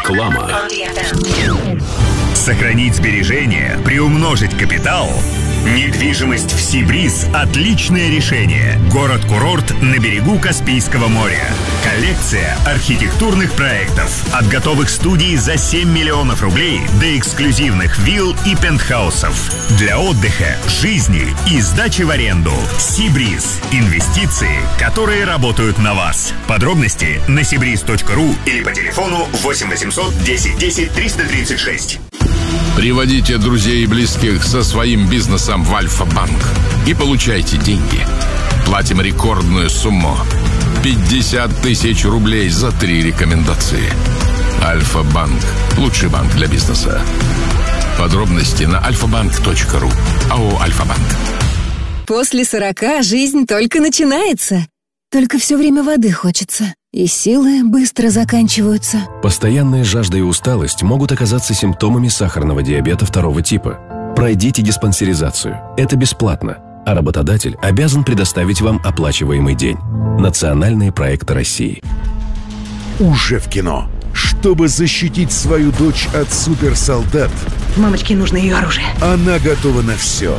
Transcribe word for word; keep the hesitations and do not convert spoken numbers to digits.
Реклама. Сохранить сбережения, приумножить капитал. Недвижимость в Сибриз – отличное решение. Город-курорт на берегу Каспийского моря. Коллекция архитектурных проектов. От готовых студий за семь миллионов рублей до эксклюзивных вилл и пентхаусов. Для отдыха, жизни и сдачи в аренду. Сибриз. Инвестиции, которые работают на вас. Подробности на сибриз точка ру или по телефону восемь восемьсот десять десять триста тридцать шесть. Приводите друзей и близких со своим бизнесом в Альфа-банк и получайте деньги. Платим рекордную сумму – пятьдесят тысяч рублей за три рекомендации. Альфа-банк – лучший банк для бизнеса. Подробности на альфа банк точка ру. АО «Альфа-банк». После сорока жизнь только начинается. Только все время воды хочется. И силы быстро заканчиваются. Постоянная жажда и усталость могут оказаться симптомами сахарного диабета второго типа. Пройдите диспансеризацию. Это бесплатно. А работодатель обязан предоставить вам оплачиваемый день. Национальные проекты России. Уже в кино. Чтобы защитить свою дочь от суперсолдат, мамочке нужно ее оружие. Она готова на все.